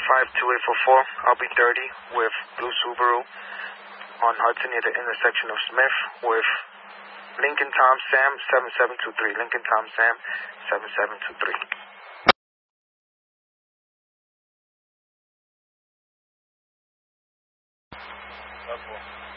52844. I'll be 30 with Blue Subaru on Hudson near the intersection of Smith with Lincoln Tom Sam 7723. Lincoln Tom Sam 7723.